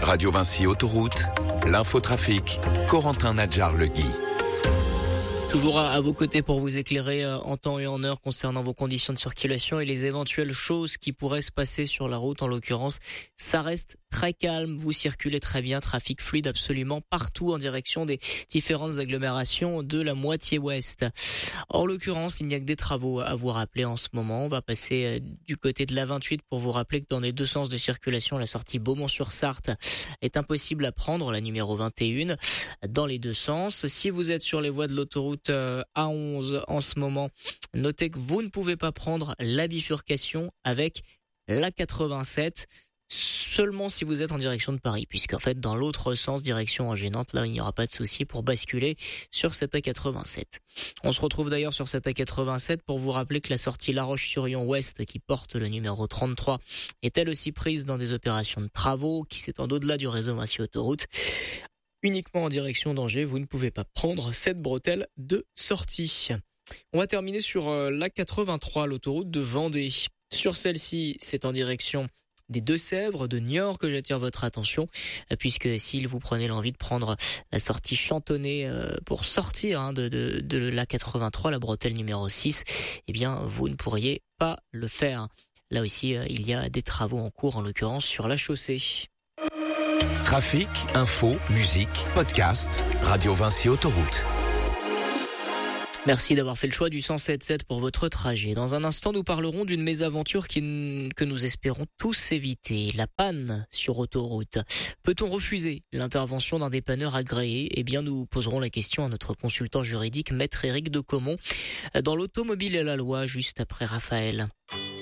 Radio Vinci Autoroute, l'infotrafic, Corentin Nadjar-Legui. Toujours à vos côtés pour vous éclairer en temps et en heure concernant vos conditions de circulation et les éventuelles choses qui pourraient se passer sur la route. En l'occurrence, ça reste très calme, vous circulez très bien, trafic fluide absolument partout en direction des différentes agglomérations de la moitié ouest. En l'occurrence, il n'y a que des travaux à vous rappeler en ce moment. On va passer du côté de la 28 pour vous rappeler que dans les deux sens de circulation, la sortie Beaumont-sur-Sarthe est impossible à prendre, la numéro 21, dans les deux sens. Si vous êtes sur les voies de l'autoroute A11 en ce moment, notez que vous ne pouvez pas prendre la bifurcation avec la 87 seulement si vous êtes en direction de Paris, puisqu'en fait dans l'autre sens, direction Angers-Nantes, là il n'y aura pas de souci pour basculer sur cette A87. On se retrouve d'ailleurs sur cette A87 pour vous rappeler que la sortie La Roche-sur-Yon Ouest, qui porte le numéro 33, est elle aussi prise dans des opérations de travaux qui s'étendent au-delà du réseau Vinci Autoroute. Uniquement en direction d'Angers, vous ne pouvez pas prendre cette bretelle de sortie. On va terminer sur la 83, l'autoroute de Vendée. Sur celle-ci, c'est en direction des Deux-Sèvres, de Niort que j'attire votre attention, puisque si vous prenez l'envie de prendre la sortie Chantonnay pour sortir de la 83, la bretelle numéro 6, eh bien vous ne pourriez pas le faire. Là aussi, il y a des travaux en cours, en l'occurrence sur la chaussée. Trafic, info, musique, podcast, Radio Vinci Autoroute. Merci d'avoir fait le choix du 107.7 pour votre trajet. Dans un instant, nous parlerons d'une mésaventure que nous espérons tous éviter, la panne sur autoroute. Peut-on refuser l'intervention d'un dépanneur agréé ? Eh bien, nous poserons la question à notre consultant juridique, Maître Éric de Caumont, dans l'Automobile et la Loi, juste après Raphaël.